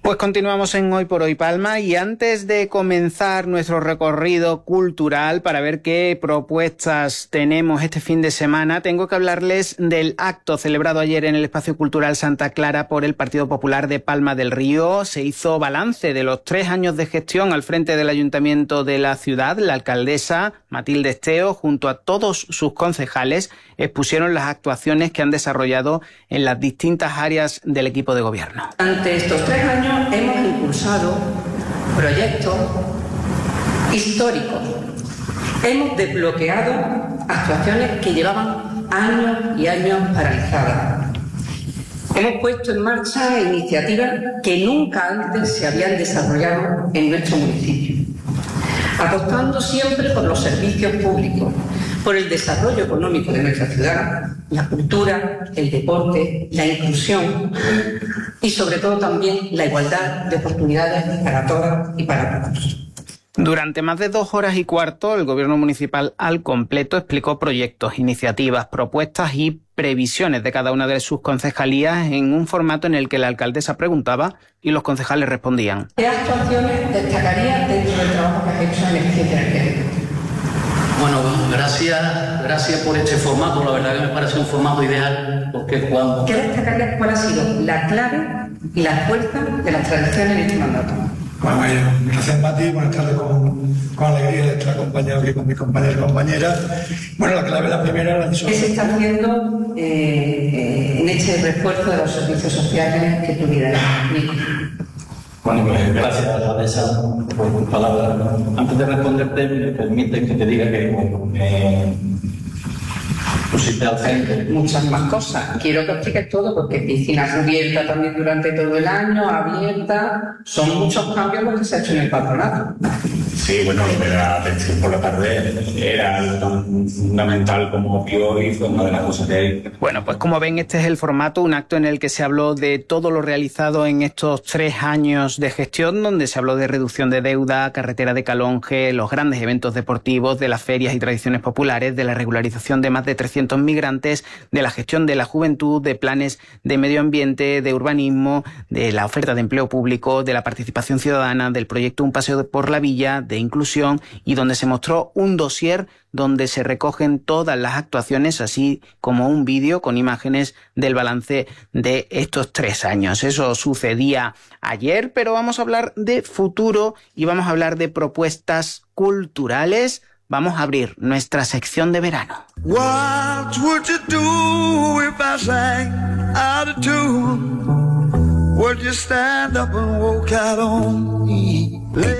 Pues continuamos en Hoy por Hoy Palma y antes de comenzar nuestro recorrido cultural para ver qué propuestas tenemos este fin de semana, tengo que hablarles del acto celebrado ayer en el Espacio Cultural Santa Clara por el Partido Popular de Palma del Río. Se hizo balance de los 3 años de gestión al frente del Ayuntamiento de la ciudad. La alcaldesa Matilde Esteo, junto a todos sus concejales, expusieron las actuaciones que han desarrollado en las distintas áreas del equipo de gobierno. Ante estos 3 años hemos impulsado proyectos históricos. Hemos desbloqueado actuaciones que llevaban años y años paralizadas. Hemos puesto en marcha iniciativas que nunca antes se habían desarrollado en nuestro municipio, apostando siempre por los servicios públicos, por el desarrollo económico de nuestra ciudad, la cultura, el deporte, la inclusión y sobre todo también la igualdad de oportunidades para todas y para todos. Durante más de 2 horas y cuarto, el Gobierno municipal al completo explicó proyectos, iniciativas, propuestas y previsiones de cada una de sus concejalías en un formato en el que la alcaldesa preguntaba y los concejales respondían. ¿Qué actuaciones destacaría dentro del trabajo que has hecho en eficiencia energética? Bueno, gracias por este formato. La verdad que me parece un formato ideal porque cuando... ¿Qué destacarías? ¿Cuál ha sido la clave y la fuerza de las tradiciones en este mandato? Bueno, gracias Mati, buenas tardes con alegría de estar acompañado aquí con mis compañeros y compañeras. Bueno, la clave, la primera, la ¿qué se está haciendo en este refuerzo de los servicios sociales que tú lideras, Nico? Bueno, pues gracias a la alcaldesa por tus palabras. Antes de responderte, me permite que te diga que pusiste al frente muchas más cosas. Quiero que expliques todo porque piscinas abiertas también durante todo el año, abiertas. Son muchos cambios los que se ha hecho en el patronato. Sí, bueno, lo de la atención por la tarde era algo tan fundamental como obvio y fue una de las cosas que hay. Bueno, pues como ven, este es el formato, un acto en el que se habló de todo lo realizado en estos 3 años de gestión, donde se habló de reducción de deuda, carretera de Calonge, los grandes eventos deportivos, de las ferias y tradiciones populares, de la regularización de más de 300 migrantes, de la gestión de la juventud, de planes de medio ambiente, de urbanismo, de la oferta de empleo público, de la participación ciudadana, del proyecto Un Paseo por la Villa, de inclusión, y donde se mostró un dossier donde se recogen todas las actuaciones, así como un vídeo con imágenes del balance de estos 3 años. Eso sucedía ayer, pero vamos a hablar de futuro y vamos a hablar de propuestas culturales. Vamos a abrir nuestra sección de verano. What would you do if I sang out of tune? Would you stand up and walk out on me?